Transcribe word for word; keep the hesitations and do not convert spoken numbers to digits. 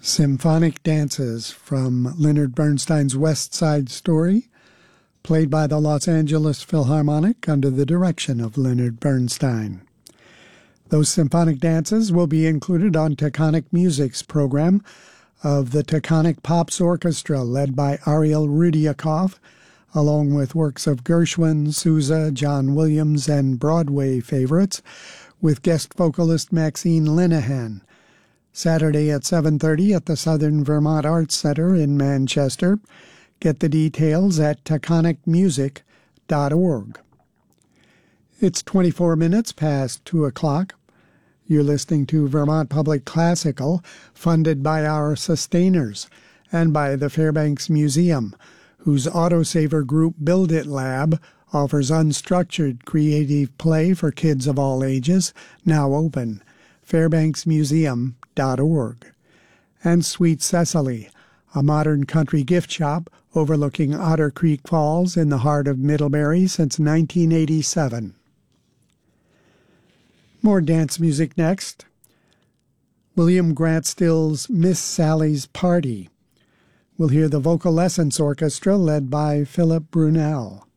Symphonic Dances from Leonard Bernstein's West Side Story, played by the Los Angeles Philharmonic under the direction of Leonard Bernstein. Those symphonic dances will be included on Taconic Music's program of the Taconic Pops Orchestra, led by Ariel Rudiakov, along with works of Gershwin, Sousa, John Williams, and Broadway favorites, with guest vocalist Maxine Linehan. Saturday at seven thirty at the Southern Vermont Arts Center in Manchester. Get the details at taconic music dot org. It's twenty-four minutes past two o'clock. You're listening to Vermont Public Classical, funded by our sustainers and by the Fairbanks Museum, whose autosaver group Build It Lab offers unstructured creative play for kids of all ages, now open. fairbanks museum dot org. And Sweet Cecily, a modern country gift shop overlooking Otter Creek Falls in the heart of Middlebury since nineteen eighty-seven. More dance music next. William Grant Still's Miss Sally's Party. We'll hear the Vocal Essence Orchestra led by Philip Brunel.